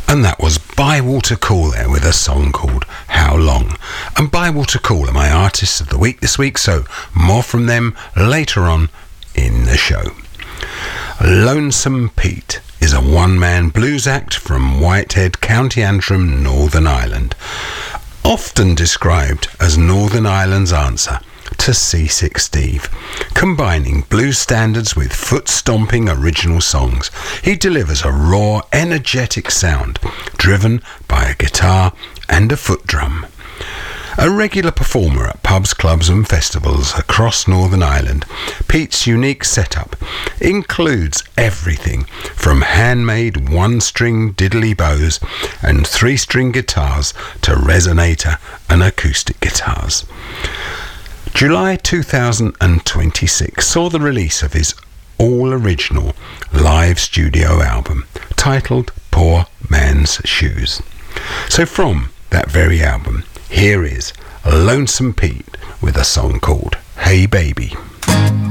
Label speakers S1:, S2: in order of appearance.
S1: And that was Bywater Cool there with a song called How Long. And Bywater Cool are my artists of the week this week, so more from them later on in the show. Lonesome Pete is a one-man blues act from Whitehead, County Antrim, Northern Ireland. Often described as Northern Ireland's answer to Seasick Steve, combining blues standards with foot-stomping original songs. He delivers a raw, energetic sound, driven by a guitar and a foot drum. A regular performer at pubs, clubs and festivals across Northern Ireland, Pete's unique setup includes everything from handmade one-string diddly bows and three-string guitars to resonator and acoustic guitars. July 2026 saw the release of his all-original live studio album titled Poor Man's Shoes. So from that very album, here is Lonesome Pete with a song called Hey Baby.